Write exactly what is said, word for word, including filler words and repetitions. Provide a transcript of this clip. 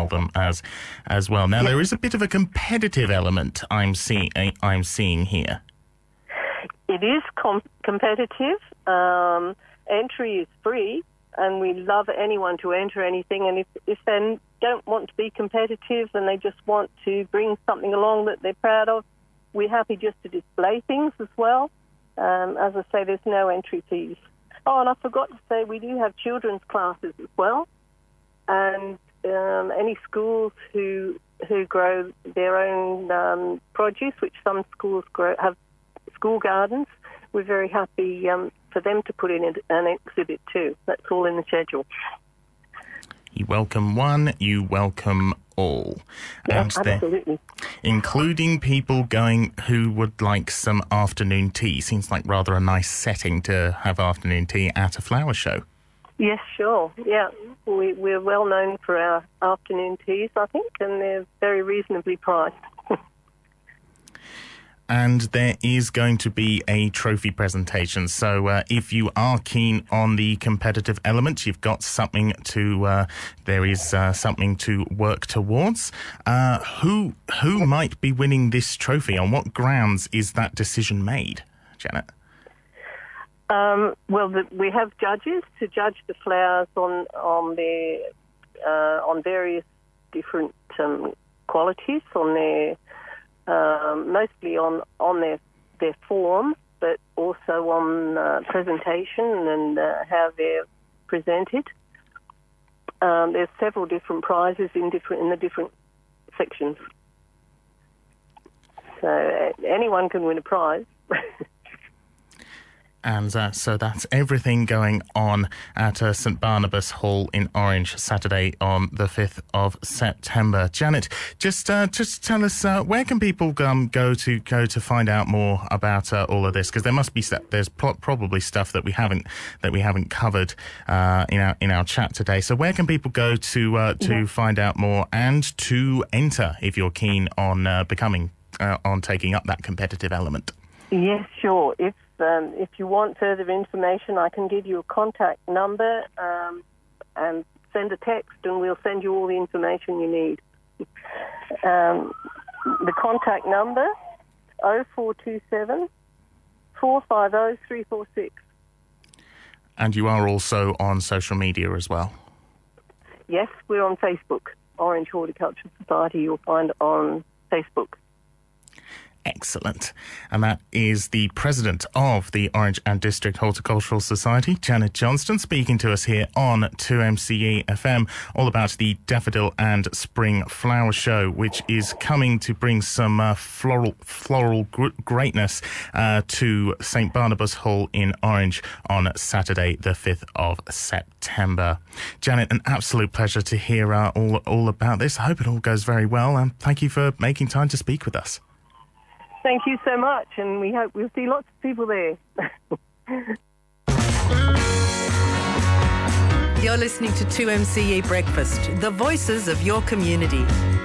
them as as well. Now, there is a bit of a competitive element I'm seeing I'm seeing here. It is com- competitive. Um, entry is free, and we love anyone to enter anything. And if, if they don't want to be competitive and they just want to bring something along that they're proud of, we're happy just to display things as well. Um, as I say, there's no entry fees. Oh, and I forgot to say, we do have children's classes as well. And um, any schools who who grow their own um, produce, which some schools grow, have school gardens, we're very happy um, for them to put in an exhibit too. That's all in the schedule. You welcome one, you welcome all. Yeah, and absolutely. Including people going who would like some afternoon tea. Seems like rather a nice setting to have afternoon tea at a flower show. Yes, sure. Yeah, we, we're well known for our afternoon teas, I think, and they're very reasonably priced. And there is going to be a trophy presentation. So uh, if you are keen on the competitive element, you've got something to, uh, there is uh, something to work towards. Uh, who who might be winning this trophy? On what grounds is that decision made, Janet? Um, well, the, we have judges to judge the flowers on on their uh, on various different um, qualities, on their Um, mostly on, on their their form, but also on uh, presentation and uh, how they're presented. Um, there's several different prizes in different in the different sections, so uh, anyone can win a prize. And uh, so that's everything going on at uh, St Barnabas Hall in Orange, Saturday on the fifth of September. Janet, just uh, just tell us uh, where can people um, go to go to find out more about uh, all of this? Because there must be st- there's pro- probably stuff that we haven't that we haven't covered uh, in our in our chat today. So where can people go to uh, to yeah. find out more and to enter if you're keen on uh, becoming uh, on taking up that competitive element? Yes, sure. If Um, if you want further information, I can give you a contact number um, and send a text, and we'll send you all the information you need. Um, the contact number, oh four two seven, four five oh, three four six. And you are also on social media as well? Yes, we're on Facebook. Orange Horticultural Society, you'll find on Facebook. Excellent. And that is the president of the Orange and District Horticultural Society, Janet Johnston, speaking to us here on two M C E F M, all about the Daffodil and Spring Flower Show, which is coming to bring some uh, floral floral gr- greatness uh, to St Barnabas Hall in Orange on Saturday, the fifth of September. Janet, an absolute pleasure to hear uh, all, all about this. I hope it all goes very well, and thank you for making time to speak with us. Thank you so much, and we hope we'll see lots of people there. You're listening to two M C E Breakfast, the voices of your community.